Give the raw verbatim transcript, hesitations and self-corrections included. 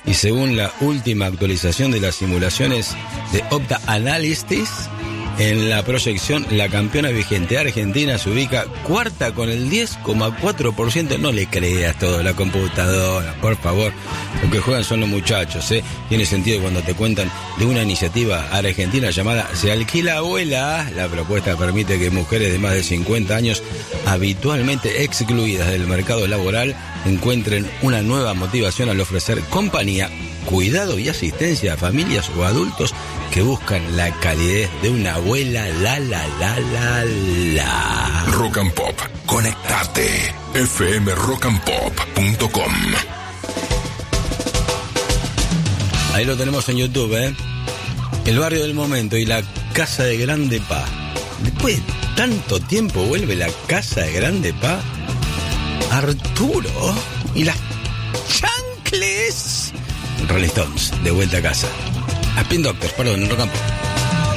y según la última actualización de las simulaciones de Opta Analytics, en la proyección, la campeona vigente Argentina se ubica cuarta con el diez coma cuatro por ciento. No le creas todo la computadora, por favor. Lo que juegan son los muchachos, ¿eh? Tiene sentido cuando te cuentan de una iniciativa argentina llamada Se Alquila Abuela. La propuesta permite que mujeres de más de cincuenta años, habitualmente excluidas del mercado laboral, encuentren una nueva motivación al ofrecer compañía, cuidado y asistencia a familias o adultos que buscan la calidez de una abuela. La la la la la. Rock and Pop, conectate. f m rock and pop punto com. Ahí lo tenemos en YouTube, ¿eh? El barrio del momento y la casa de Grande Pa. Después de tanto tiempo vuelve la casa de Grande Pa. Arturo y las chancles. Rolling Stones, de vuelta a casa. A Spin Doctors, perdón, en Rock and Pop.